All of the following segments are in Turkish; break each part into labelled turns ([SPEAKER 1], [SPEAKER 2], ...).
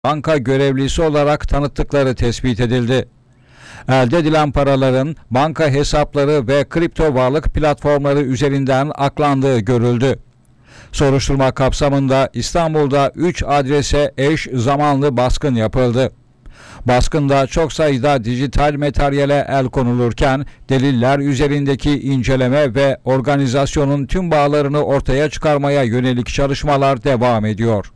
[SPEAKER 1] banka görevlisi olarak tanıttıkları tespit edildi. Elde edilen paraların banka hesapları ve kripto varlık platformları üzerinden aklandığı görüldü. Soruşturma kapsamında İstanbul'da 3 adrese eş zamanlı baskın yapıldı. Baskında çok sayıda dijital materyale el konulurken deliller üzerindeki inceleme ve organizasyonun tüm bağlarını ortaya çıkarmaya yönelik çalışmalar devam ediyor.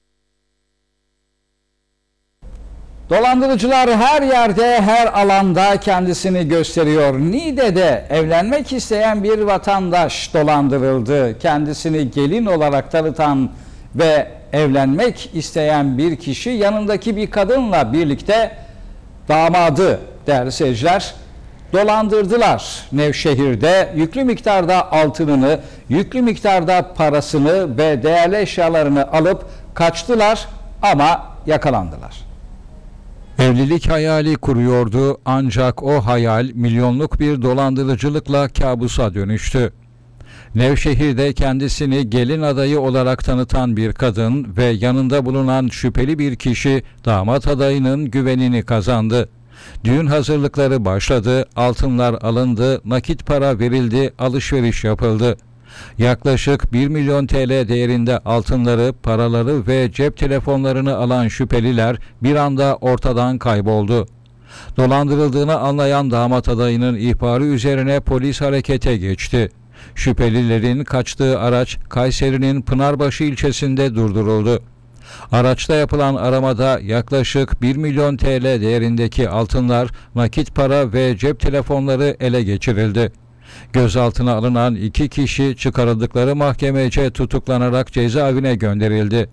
[SPEAKER 1] Dolandırıcılar her yerde, her alanda kendisini gösteriyor. Niğde'de evlenmek isteyen bir vatandaş dolandırıldı. Kendisini gelin olarak tanıtan ve evlenmek isteyen bir kişi yanındaki bir kadınla birlikte damadı, değerli seyirciler, dolandırdılar. Nevşehir'de yüklü miktarda altınını, yüklü miktarda parasını ve değerli eşyalarını alıp kaçtılar ama yakalandılar. Evlilik hayali kuruyordu ancak o hayal milyonluk bir dolandırıcılıkla kabusa dönüştü. Nevşehir'de kendisini gelin adayı olarak tanıtan bir kadın ve yanında bulunan şüpheli bir kişi damat adayının güvenini kazandı. Düğün hazırlıkları başladı, altınlar alındı, nakit para verildi, alışveriş yapıldı. Yaklaşık 1 milyon TL değerinde altınları, paraları ve cep telefonlarını alan şüpheliler bir anda ortadan kayboldu. Dolandırıldığını anlayan damat adayının ihbarı üzerine polis harekete geçti. Şüphelilerin kaçtığı araç Kayseri'nin Pınarbaşı ilçesinde durduruldu. Araçta yapılan aramada yaklaşık 1 milyon TL değerindeki altınlar, nakit para ve cep telefonları ele geçirildi. Gözaltına alınan 2 kişi çıkarıldıkları mahkemece tutuklanarak cezaevine gönderildi.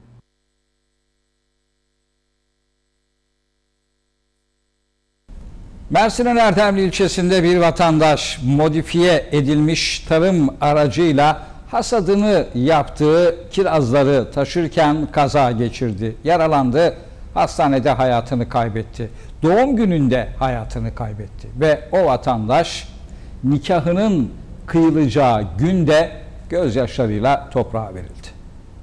[SPEAKER 1] Mersin'in Erdemli ilçesinde bir vatandaş modifiye edilmiş tarım aracıyla hasadını yaptığı kirazları taşırken kaza geçirdi. Yaralandı, hastanede hayatını kaybetti. Doğum gününde hayatını kaybetti ve o vatandaş nikahının kıyılacağı günde gözyaşlarıyla toprağa verildi.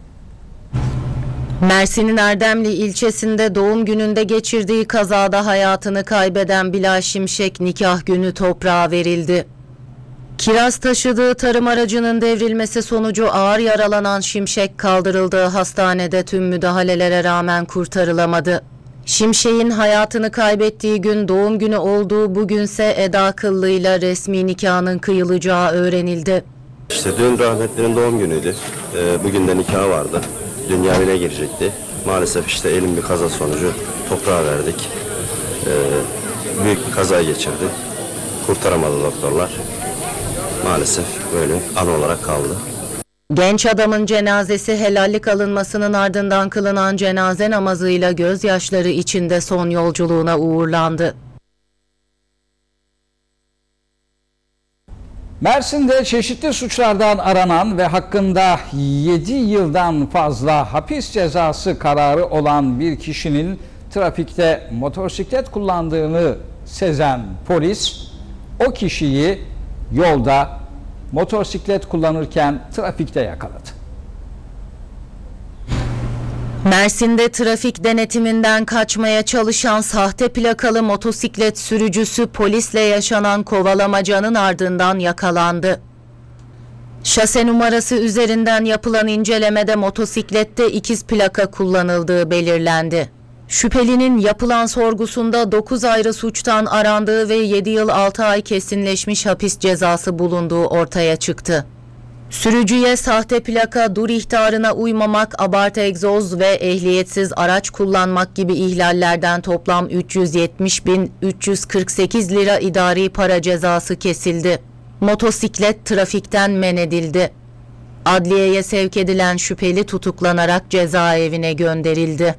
[SPEAKER 2] Mersin'in Erdemli ilçesinde doğum gününde geçirdiği kazada hayatını kaybeden Bilal Şimşek nikah günü toprağa verildi. Kiraz taşıdığı tarım aracının devrilmesi sonucu ağır yaralanan Şimşek kaldırıldığı hastanede tüm müdahalelere rağmen kurtarılamadı. Şimşek'in hayatını kaybettiği gün doğum günü olduğu, bugünse Eda Kıllı'yla resmi nikahının kıyılacağı öğrenildi.
[SPEAKER 3] İşte dün rahmetlinin doğum günüydü. Bugün de nikahı vardı. Dünya evine girecekti. Maalesef işte elim bir kaza sonucu toprağa verdik. Büyük bir kaza geçirdi. Kurtaramadı doktorlar. Maalesef böyle an olarak kaldı.
[SPEAKER 2] Genç adamın cenazesi helallik alınmasının ardından kılınan cenaze namazıyla gözyaşları içinde son yolculuğuna uğurlandı.
[SPEAKER 1] Mersin'de çeşitli suçlardan aranan ve hakkında 7 yıldan fazla hapis cezası kararı olan bir kişinin trafikte motosiklet kullandığını sezen polis, o kişiyi yolda motosiklet kullanırken trafikte yakaladı.
[SPEAKER 2] Mersin'de trafik denetiminden kaçmaya çalışan sahte plakalı motosiklet sürücüsü polisle yaşanan kovalamacanın ardından yakalandı. Şase numarası üzerinden yapılan incelemede motosiklette ikiz plaka kullanıldığı belirlendi. Şüphelinin yapılan sorgusunda 9 ayrı suçtan arandığı ve 7 yıl 6 ay kesinleşmiş hapis cezası bulunduğu ortaya çıktı. Sürücüye sahte plaka, dur ihtarına uymamak, abartı egzoz ve ehliyetsiz araç kullanmak gibi ihlallerden toplam 370.348 lira idari para cezası kesildi. Motosiklet trafikten men edildi. Adliyeye sevk edilen şüpheli tutuklanarak cezaevine gönderildi.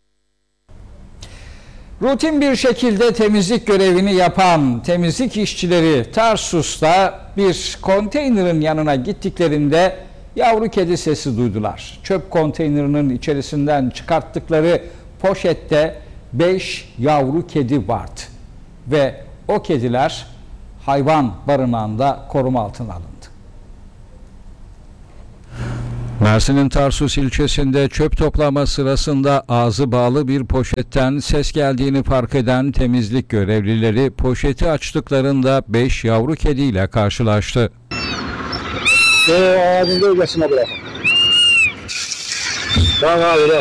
[SPEAKER 1] Rutin bir şekilde temizlik görevini yapan temizlik işçileri Tarsus'ta bir konteynerin yanına gittiklerinde yavru kedi sesi duydular. Çöp konteynerinin içerisinden çıkarttıkları poşette 5 yavru kedi vardı ve o kediler hayvan barınağında koruma altına alındı. Mersin'in Tarsus ilçesinde çöp toplama sırasında ağzı bağlı bir poşetten ses geldiğini fark eden temizlik görevlileri poşeti açtıklarında 5 yavru kediyle karşılaştı.
[SPEAKER 4] Ağacın gölgesine bırakın. Bak abi.